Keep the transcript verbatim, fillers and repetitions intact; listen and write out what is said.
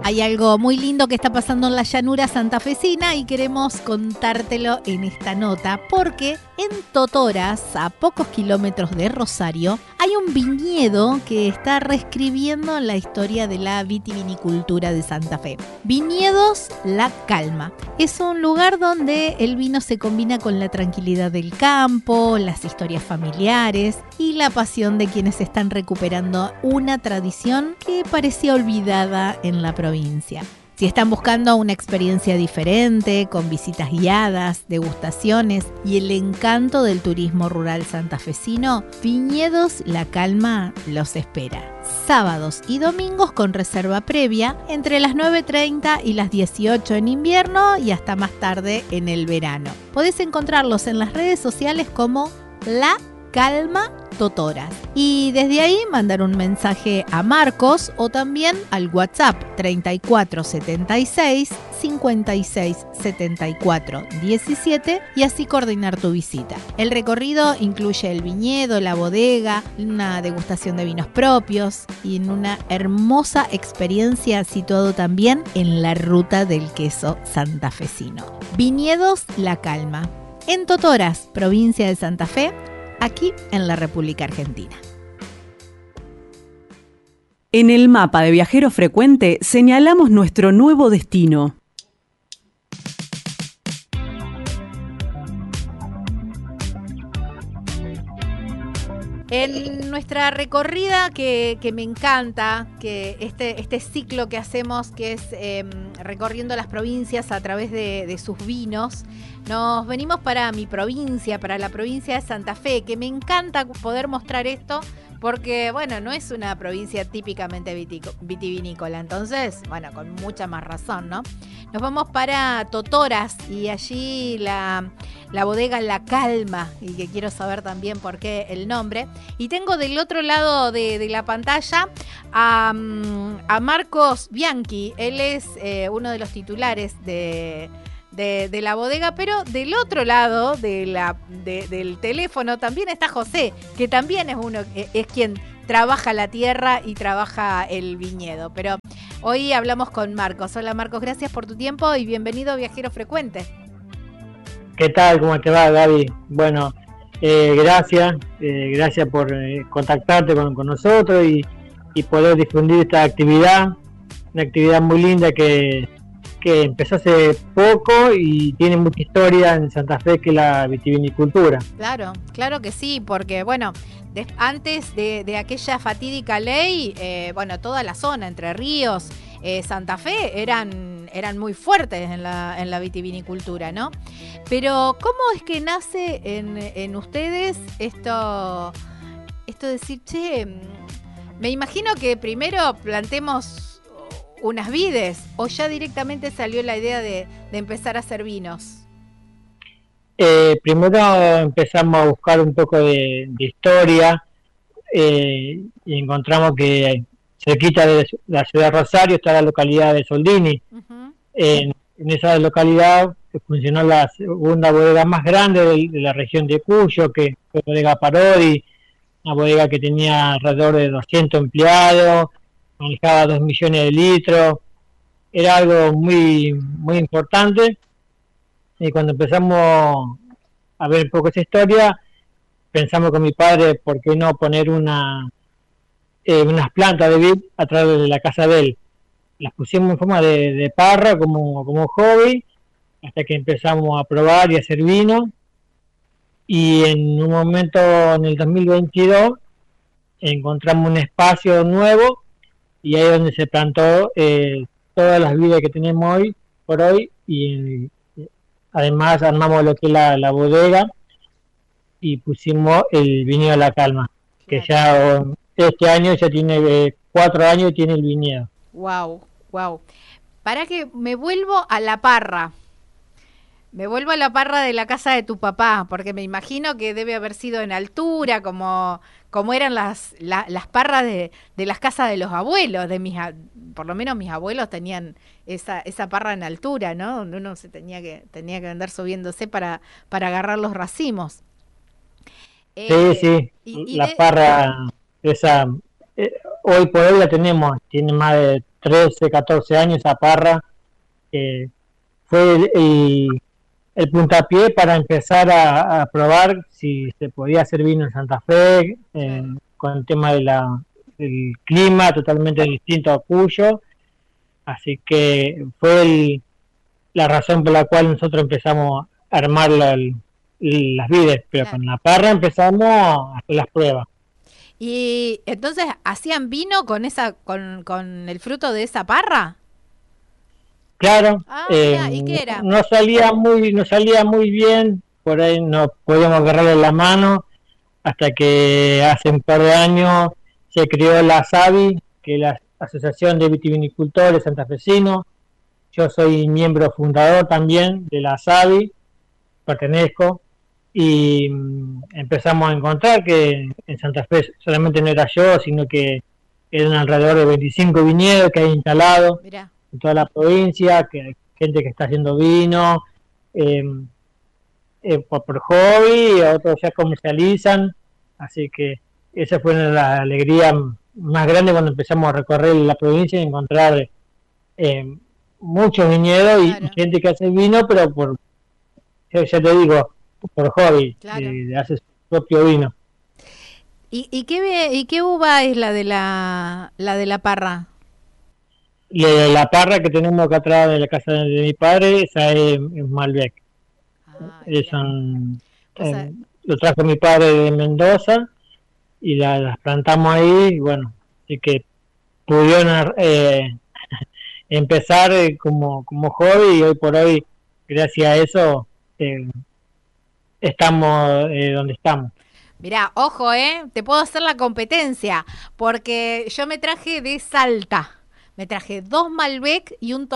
Hay algo muy lindo que está pasando en la llanura santafesina y queremos contártelo en esta nota porque en Totoras, a pocos kilómetros de Rosario, hay un viñedo que está reescribiendo la historia de la vitivinicultura de Santa Fe. Viñedos La Calma. Es un lugar donde el vino se combina con la tranquilidad del campo, las historias familiares y la pasión de quienes están recuperando una tradición que parecía olvidada en la provincia. Si están buscando una experiencia diferente, con visitas guiadas, degustaciones y el encanto del turismo rural santafesino, Viñedos La Calma los espera. Sábados y domingos con reserva previa entre las nueve treinta y las dieciocho en invierno y hasta más tarde en el verano. Podés encontrarlos en las redes sociales como La Calma Totoras. Y desde ahí mandar un mensaje a Marcos o también al WhatsApp treinta y cuatro setenta y seis cincuenta y seis setenta y cuatro diecisiete y así coordinar tu visita. El recorrido incluye el viñedo, la bodega, una degustación de vinos propios y en una hermosa experiencia situado también en la ruta del queso santafesino. Viñedos La Calma, en Totoras, provincia de Santa Fe, aquí en la República Argentina. En el mapa de Viajero Frecuente señalamos nuestro nuevo destino. En nuestra recorrida que, que me encanta, que este, este ciclo que hacemos, que es eh, recorriendo las provincias a través de, de sus vinos, nos venimos para mi provincia, para la provincia de Santa Fe, que me encanta poder mostrar esto, porque, bueno, no es una provincia típicamente vitico, vitivinícola, entonces, bueno, con mucha más razón, ¿no? Nos vamos para Totoras y allí la, la bodega La Calma, y que quiero saber también por qué el nombre. Y tengo del otro lado de, de la pantalla a, a Marcos Bianchi. Él es eh, uno de los titulares de... De, de la bodega, pero del otro lado de la, de, del teléfono también está José, que también es uno, es quien trabaja la tierra y trabaja el viñedo. Pero hoy hablamos con Marcos. Hola Marcos, gracias por tu tiempo y bienvenido a Viajero Frecuente. ¿Qué tal? ¿Cómo te va, Gaby? Bueno, eh, gracias, eh, gracias por eh, contactarte con, con nosotros y, y poder difundir esta actividad, una actividad muy linda que que empezó hace poco y tiene mucha historia en Santa Fe, que es la vitivinicultura. Claro, claro que sí, porque bueno, de, antes de, de aquella fatídica ley, eh, bueno, toda la zona, Entre Ríos, eh, Santa Fe, eran, eran muy fuertes en la, en la vitivinicultura, ¿no? Pero ¿cómo es que nace en, en ustedes esto, esto de decir, che, me imagino que primero plantemos unas vides, o ya directamente salió la idea de, de empezar a hacer vinos? Eh, primero empezamos a buscar un poco de, de historia eh, y encontramos que cerquita de la ciudad de Rosario está la localidad de Soldini. Uh-huh. En, en esa localidad funcionó la segunda bodega más grande de, de la región de Cuyo, que fue Bodega Parodi, una bodega que tenía alrededor de doscientos empleados, manejaba dos millones de litros, era algo muy muy importante. Y cuando empezamos a ver un poco esa historia, pensamos con mi padre, ¿por qué no poner una eh, unas plantas de vid atrás de la casa de él? Las pusimos en forma de, de parra, como, como hobby, hasta que empezamos a probar y a hacer vino. Y en un momento, en el dos mil veintidós, encontramos un espacio nuevo, y ahí es donde se plantó eh, todas las vidas que tenemos hoy por hoy, y eh, además armamos lo que es la, la bodega y pusimos el viñedo La Calma, que ya oh, este año ya tiene eh, cuatro años y tiene el viñedo. Wow, wow. Para que me vuelvo a la parra. Me vuelvo a la parra de la casa de tu papá, porque me imagino que debe haber sido en altura, como, como eran las, la, las parras de, de las casas de los abuelos, de mis, por lo menos mis abuelos tenían esa, esa parra en altura, ¿no? Donde uno se tenía que, tenía que andar subiéndose para, para agarrar los racimos. Eh, sí, sí, y, y la de... parra, esa, eh, hoy por hoy la tenemos, tiene más de trece, catorce años, esa parra eh, fue el, el, el puntapié para empezar a, a probar si se podía hacer vino en Santa Fe, eh, con el tema de la, del clima totalmente distinto a Cuyo. Así que fue el, la razón por la cual nosotros empezamos a armar la, el, las vides, pero claro, con la parra empezamos a hacer las pruebas. Y entonces, ¿hacían vino con esa, con, con el fruto de esa parra? Claro, ah, eh, ¿y qué era? No salía muy, no salía muy bien, por ahí no podíamos agarrarle la mano, hasta que hace un par de años se creó la SAVI, que es la Asociación de Vitivinicultores Santafesinos. Yo soy miembro fundador también de la SAVI, pertenezco, y mm, empezamos a encontrar que en Santa Fe solamente no era yo, sino que eran alrededor de veinticinco viñedos que hay instalados. Mirá. En toda la provincia, que hay gente que está haciendo vino eh, eh, por, por hobby, otros ya comercializan, así que esa fue la alegría más grande cuando empezamos a recorrer la provincia y encontrar eh, muchos viñedos y, claro, y gente que hace vino, pero por, ya te digo, por hobby, claro, eh, hace su propio vino. ¿Y, y qué y qué uva es la de la la de la parra? La, la parra que tenemos acá atrás de la casa de, de mi padre, esa es, es Malbec. Ah, eh, son, o sea, eh, lo trajo mi padre de Mendoza y la, las plantamos ahí, y bueno, así que pudieron eh, empezar eh, como, como hobby, y hoy por hoy, gracias a eso, eh, estamos eh, donde estamos. Mirá, ojo, eh, te puedo hacer la competencia, porque yo me traje de Salta, me traje dos Malbec y un